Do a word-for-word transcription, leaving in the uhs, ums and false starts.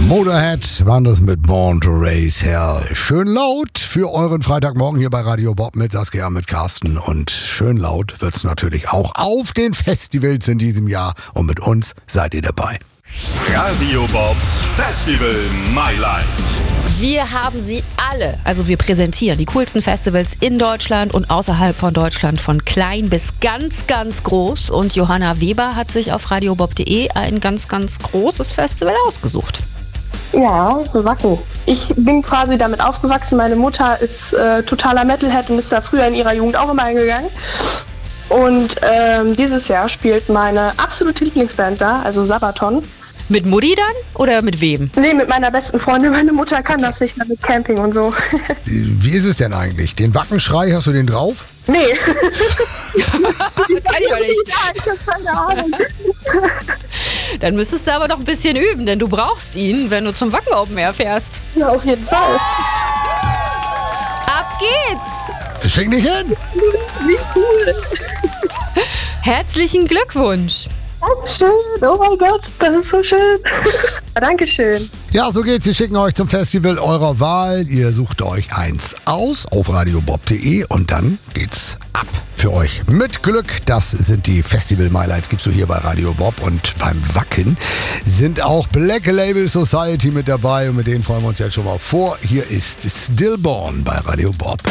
Motorhead waren das mit Born to Raise Hell. Schön laut für euren Freitagmorgen hier bei Radio Bob mit Saskia, mit Carsten. Und schön laut wird's natürlich auch auf den Festivals in diesem Jahr. Und mit uns seid ihr dabei. Radio Bobs Festival Mailand. Wir haben sie alle, also wir präsentieren die coolsten Festivals in Deutschland und außerhalb von Deutschland, von klein bis ganz, ganz groß. Und Johanna Weber hat sich auf radiobob punkt de ein ganz, ganz großes Festival ausgesucht. Ja, so Wacken. Ich bin quasi damit aufgewachsen. Meine Mutter ist äh, totaler Metalhead und ist da früher in ihrer Jugend auch immer hingegangen. Und ähm, dieses Jahr spielt meine absolute Lieblingsband da, also Sabaton. Mit Mutti dann oder mit wem? Nee, mit meiner besten Freundin. Meine Mutter kann das nicht mehr mit Camping und so. Wie ist es denn eigentlich? Den Wackenschrei, hast du den drauf? Nee. Kann ich doch nicht. Ja, ich hab keine Ahnung. Dann müsstest du aber noch ein bisschen üben, denn du brauchst ihn, wenn du zum Wacken Open Air fährst. Ja, auf jeden Fall. Ab geht's! Schick nicht hin! Wie cool. Herzlichen Glückwunsch! Dankeschön. Oh mein Gott, das ist so schön. Dankeschön. Ja, so geht's. Wir schicken euch zum Festival eurer Wahl. Ihr sucht euch eins aus auf radiobob punkt de und dann geht's ab für euch. Mit Glück, das sind die Festival-Highlights, gibst du hier bei Radio Bob. Und beim Wacken sind auch Black Label Society mit dabei und mit denen freuen wir uns jetzt schon mal vor. Hier ist Stillborn bei Radio Bob.